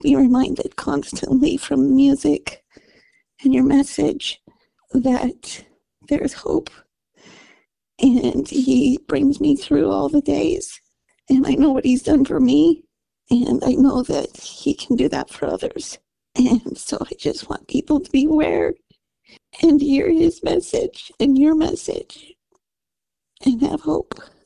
be reminded constantly from music and your message that there's hope. And he brings me through all the days. And I know what he's done for me. And I know that he can do that for others. And so I just want people to be aware and hear his message and your message and have hope.